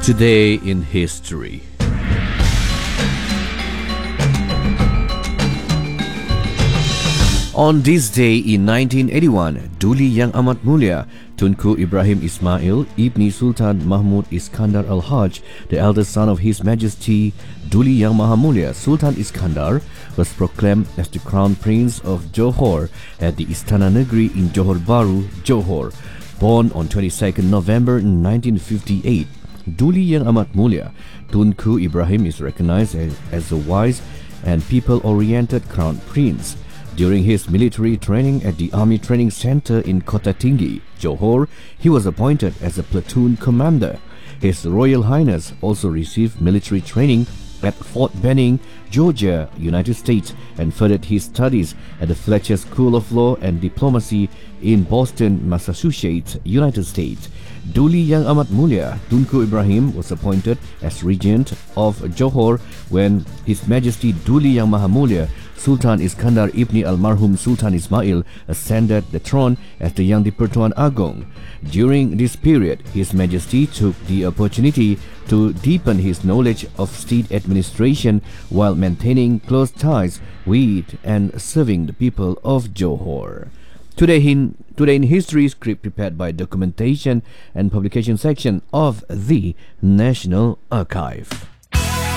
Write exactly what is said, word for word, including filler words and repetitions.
Today in History. On this day in nineteen eighty-one, Duli Yang Amat Mulia Tunku Ibrahim Ismail Ibni Sultan Mahmud Iskandar Al-Hajj, the eldest son of His Majesty Duli Yang Mahamulia Sultan Iskandar, was proclaimed as the Crown Prince of Johor at the Istana Negeri in Johor Bahru, Johor. Born on twenty-second November nineteen fifty-eight, Duli Yang Amat Mulia Tunku Ibrahim is recognized as, as a wise and people-oriented Crown Prince. During his military training at the Army Training Center in Kota Tinggi, Johor, he was appointed as a platoon commander. His Royal Highness also received military training at Fort Benning, Georgia, United States, and furthered his studies at the Fletcher School of Law and Diplomacy in Boston, Massachusetts, United States. Duli Yang Amat Mulia Tunku Ibrahim was appointed as regent of Johor when His Majesty Duli Yang Mahamulia Sultan Iskandar Ibni Almarhum Sultan Ismail ascended the throne as the Yang di-Pertuan Agong. During this period, His Majesty took the opportunity to deepen his knowledge of state administration while maintaining close ties with and serving the people of Johor. Today in, today in History, script prepared by Documentation and Publication section of the National Archive.